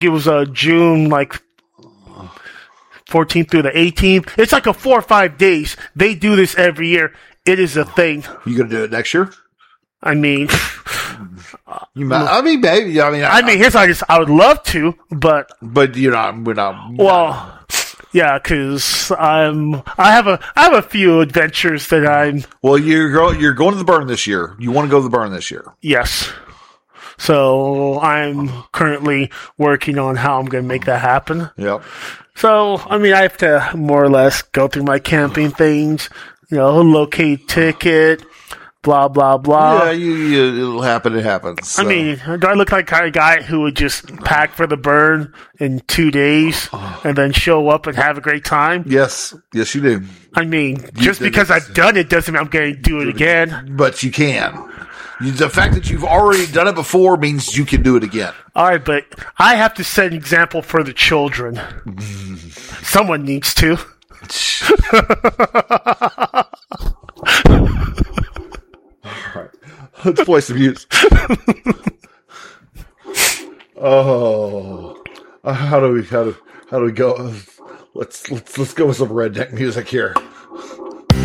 it was June 14th through the 18th. It's like a 4 or 5 days. They do this every year. It is a thing. You gonna do it next year? I mean, Maybe. here's how I would love to, but you're not. We're not. Well, yeah, because I have a few adventures that I'm. Well, you're going to the burn this year. You want to go to the burn this year? Yes. So I'm currently working on how I'm going to make that happen. Yep. So I have to more or less go through my camping things. Locate ticket, blah, blah, blah. Yeah, it'll happen. It happens. So. Do I look like the kind of guy who would just pack for the burn in 2 days and then show up and have a great time? Yes, you do. Just because I've done it doesn't mean I'm going to do it again. But you can. The fact that you've already done it before means you can do it again. All right, but I have to set an example for the children. Someone needs to. All right, let's play some music. How do we go? Let's go with some redneck music here.